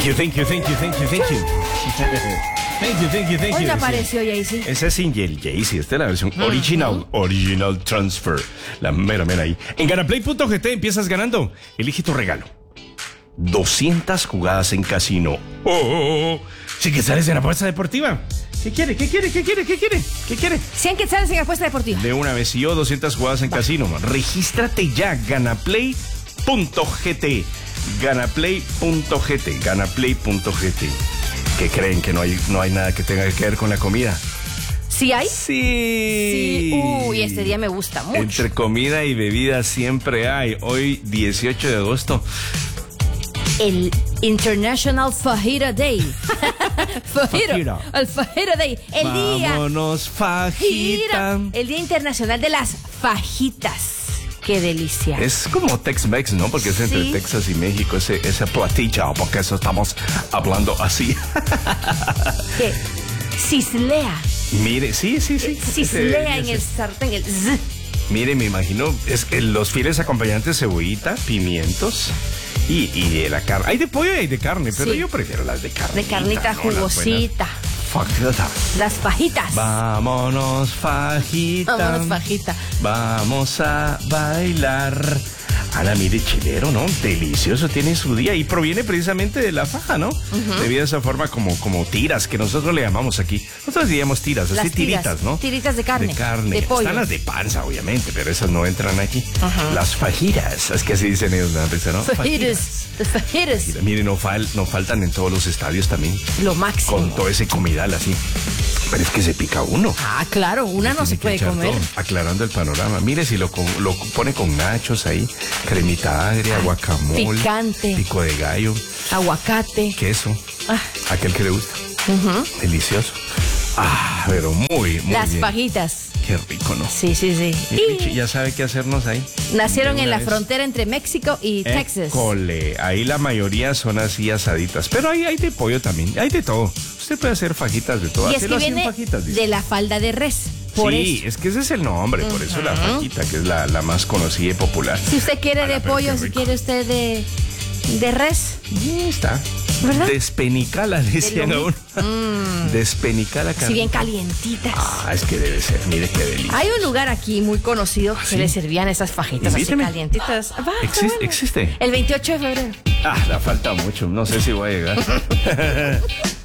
you. Thank you. ¿Dónde apareció Jay-Z? Ese es Single Jay-Z, esta es la versión original transfer. La mera ahí. En ganaplay.gt empiezas ganando. Elige tu regalo. 200 jugadas en casino. Si que sales de la apuesta deportiva. ¿Qué quiere? 100 quetzales en apuesta deportiva. De una vez, yo 200 jugadas en casino. Regístrate ya, ganaplay.gt. Ganaplay.gt. ¿Qué creen? ¿Que no hay nada que tenga que ver con la comida? ¿Sí hay? Sí. Uy, este día me gusta mucho. Entre comida y bebida siempre hay. Hoy, 18 de agosto. El International Fajita Day. Fajita. El Fajita Day. Vámonos, fajita. El Día Internacional de las Fajitas. Qué delicia. Es como Tex-Mex, ¿no? Porque es entre Texas y México ese platillo, porque eso estamos hablando así. ¿Qué? Cislea. Mire, sí. Cislea en el sartén, el zzz. Mire, me imagino, es que los fieles acompañantes, cebollita, pimientos y de la carne. Hay de pollo y hay de carne, pero yo prefiero las de carne. De carnita jugosita. Las fajitas. Vámonos, fajita. Vamos a bailar. Ana, mire, chilero, ¿no? Delicioso, tiene su día y proviene precisamente de la faja, ¿no? Debido a esa forma como tiras, que nosotros le llamamos aquí. Nosotros diríamos tiras, así tiritas, ¿no? Tiritas de carne. De pollo. Están las de panza, obviamente, pero esas no entran aquí. Las fajitas, es que así dicen ellos, ¿no? Fajitas. Las fajitas. Mire, no faltan en todos los estadios también. Lo máximo. Con todo ese comidal así. Pero es que se pica uno. Ah, claro, una no se puede comer. Todo, aclarando el panorama. Mire, si lo pone con nachos ahí, cremita agria, guacamole, picante, pico de gallo, aguacate, queso, aquel que le gusta. Delicioso. Pero muy las bien. Fajitas. Qué rico, ¿no? Sí. Mi Pichi ya sabe qué hacernos ahí. Nacieron en la frontera entre México y Texas. Ahí la mayoría son así asaditas. Pero ahí hay de pollo también, hay de todo. Usted puede hacer fajitas de todo. Y es que viene fajitas, de la falda de res. Por eso. Es que ese es el nombre, por eso la fajita, que es la más conocida y popular. Si usted quiere de pollo, si quiere usted de res. Ahí está. ¿Verdad? Despenicala, decían a uno. Despenicala carne. Si bien calientitas. Es que debe ser, mire qué delicia. Hay un lugar aquí muy conocido que le servían esas fajitas así calientitas. ¿Existe? El 28 de febrero. Da falta mucho, no sé si voy a llegar.